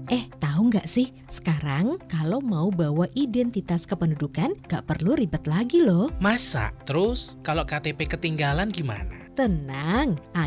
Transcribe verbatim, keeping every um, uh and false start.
Eh, tahu nggak sih? Sekarang kalau mau bawa identitas kependudukan, nggak perlu ribet lagi loh. Masa? Terus kalau K T P ketinggalan gimana? Tenang,